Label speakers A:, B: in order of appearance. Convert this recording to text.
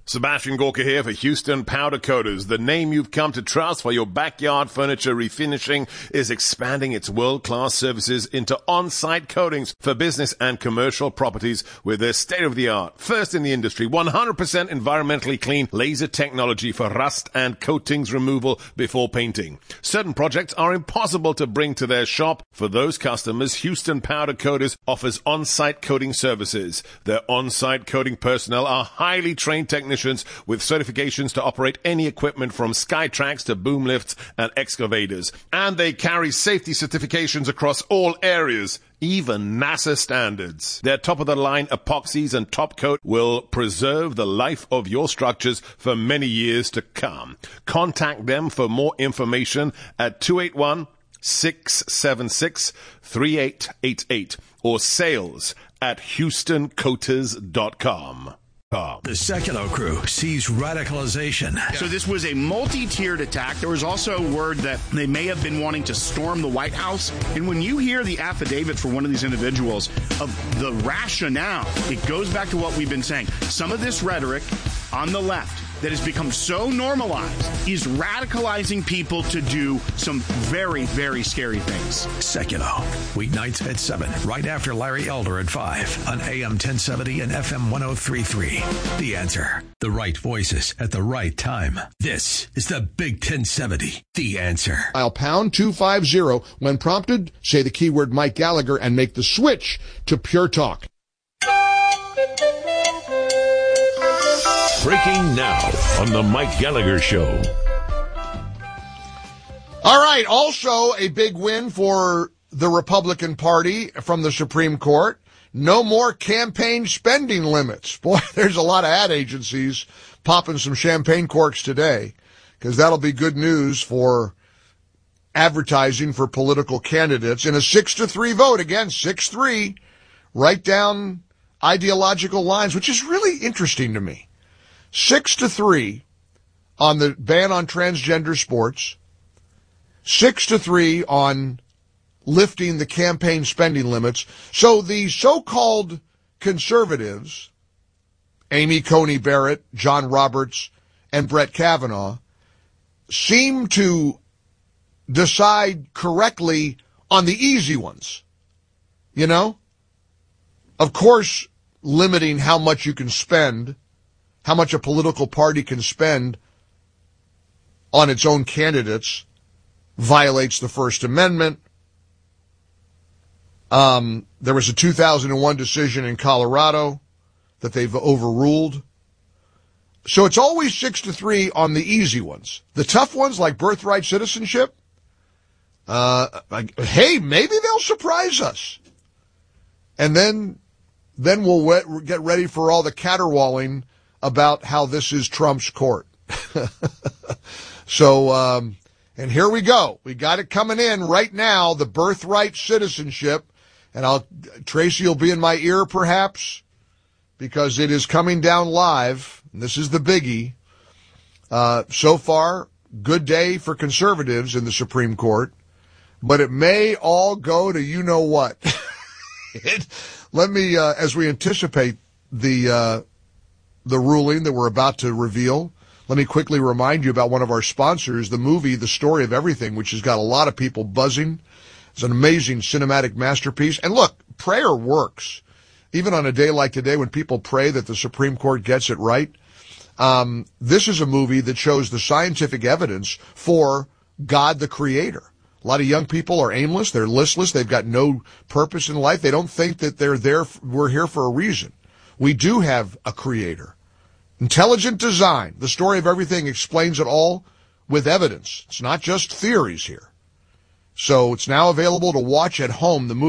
A: Sebastian Gorka here for Houston Powder Coaters. The name you've come to trust for your backyard furniture refinishing is expanding its world-class services into on-site coatings for business and commercial properties with their state-of-the-art, first in the industry, 100% environmentally clean laser technology for rust and coatings removal before painting. Certain projects are impossible to bring to their shop. For those customers, Houston Powder Coaters offers on-site coating services. Their on-site coating personnel are highly trained technicians with certifications to operate any equipment from Skytrax to boom lifts and excavators. And they carry safety certifications across all areas, even NASA standards. Their top-of-the-line epoxies and top coat will preserve the life of your structures for many years to come. Contact them for more information at 281-676-3888 or sales at HoustonCoaters.com.
B: The Secular Crew sees radicalization.
C: So this was a multi-tiered attack. There was also word that they may have been wanting to storm the White House. And when you hear the affidavit for one of these individuals of the rationale, it goes back to what we've been saying. Some of this rhetoric on the left that has become so normalized is radicalizing people to do some very, very scary things.
B: Secular, weeknights at 7, right after Larry Elder at 5 on AM 1070 and FM 103.3. The Answer. The right voices at the right time. This is the Big 1070. The Answer.
D: Dial pound 250. When prompted, say the keyword Mike Gallagher and make the switch to Pure Talk.
E: Breaking now on the Mike Gallagher Show.
D: All right. Also, a big win for the Republican Party from the Supreme Court. No more campaign spending limits. Boy, there's a lot of ad agencies popping some champagne corks today, because that'll be good news for advertising for political candidates. In a 6-3 vote, again, 6-3, right down ideological lines, which is really interesting to me. 6-3 on the ban on transgender sports, 6-3 on lifting the campaign spending limits. So the so-called conservatives, Amy Coney Barrett, John Roberts, and Brett Kavanaugh, seem to decide correctly on the easy ones. You know? Of course, limiting how much you can spend, how much a political party can spend on its own candidates, violates the First Amendment. There was a 2001 decision in Colorado that they've overruled. So it's always 6-3 on the easy ones. The tough ones, like birthright citizenship, hey, maybe they'll surprise us. And then we'll get ready for all the caterwauling about how this is Trump's court. So, and here we go. We got it coming in right now, the birthright citizenship. And Tracy will be in my ear perhaps, because it is coming down live. And this is the biggie. So far, good day for conservatives in the Supreme Court, but it may all go to you know what. Let me, as we anticipate the ruling that we're about to reveal, let me quickly remind you about one of our sponsors, the movie The Story of Everything, which has got a lot of people buzzing. It's an amazing cinematic masterpiece. And look, prayer works. Even on a day like today when people pray that the Supreme Court gets it right, this is a movie that shows the scientific evidence for God the Creator. A lot of young people are aimless. They're listless. They've got no purpose in life. They don't think that we're here for a reason. We do have a creator. Intelligent design. The Story of Everything explains it all with evidence. It's not just theories here. So it's now available to watch at home. The movie